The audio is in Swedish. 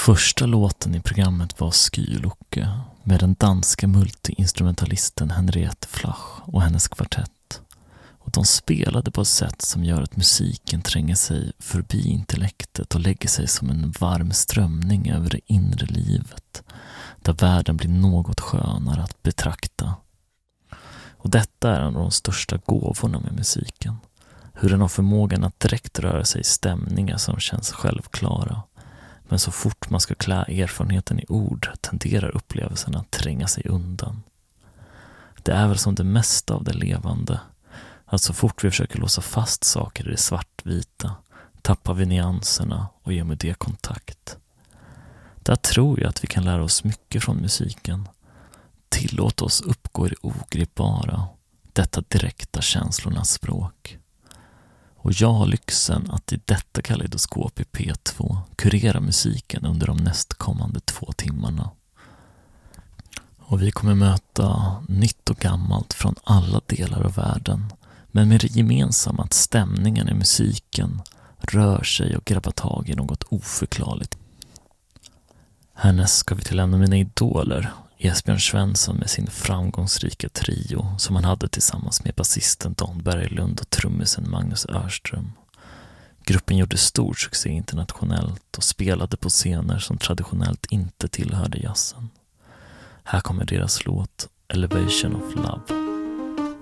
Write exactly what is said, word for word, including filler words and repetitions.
Första låten i programmet var Skylucke med den danska multiinstrumentalisten Henriette Flach och hennes kvartett. Och de spelade på ett sätt som gör att musiken tränger sig förbi intellektet och lägger sig som en varm strömning över det inre livet, där världen blir något skönare att betrakta. Och detta är en av de största gåvorna med musiken. Hur den har förmågan att direkt röra sig i stämningar som känns självklara. Men så fort man ska klä erfarenheten i ord tenderar upplevelsen att tränga sig undan. Det är väl som det mesta av det levande. Att så fort vi försöker låsa fast saker i det svartvita tappar vi nyanserna och ger med det kontakt. Där tror jag att vi kan lära oss mycket från musiken. Tillåt oss uppgå i det ogripbara, detta direkta känslornas språk. Och jag har lyxen att i detta kaleidoskop i P två kurera musiken under de nästkommande två timmarna. Och vi kommer möta nytt och gammalt från alla delar av världen, men med det gemensamma att stämningen i musiken rör sig och grabbar tag i något oförklarligt. Härnäst ska vi till en av mina idoler, Esbjörn Svensson med sin framgångsrika trio som han hade tillsammans med basisten Don Berglund och trummisen Magnus Örström. Gruppen gjorde stor succé internationellt och spelade på scener som traditionellt inte tillhörde jazzen. Här kommer deras låt Elevation of Love.